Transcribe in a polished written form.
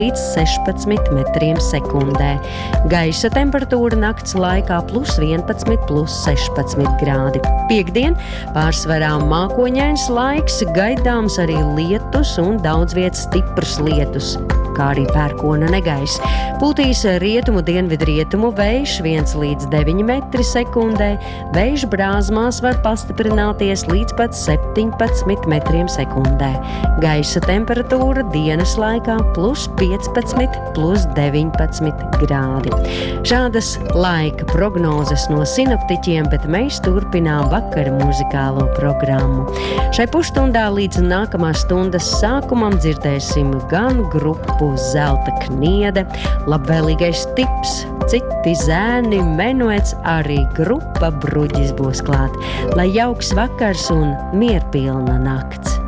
līdz 16 metriem sekundē. Gaisa temperatūra nakts laikā +11, +16 grādi. Piektdien pārsvarā mākoņains laiks, gaidāms arī lietus un daudz vietas stiprs lietus, kā arī pērkona negaiss. Pūtīs rietumu dienvidrietumu vējš 1 līdz 9 metri sekundē, vējš brāzmās var pastiprināties līdz pat 17 metriem sekundē. Gaisa temperatūra dienas laikā +15, +19 grādi. Šādas laika prognozes no sinoptiķiem, bet mēs turpinām vakara muzikālo programmu. Šai pusstundā līdz nākamās stundas sākumam dzirdēsim gan grupu Zelta Kniede, Labvēlīgais tips, citi zēni, Menuets, arī grupa Bruģis būs klāt. Lai jauks vakars un mierpilna nakts!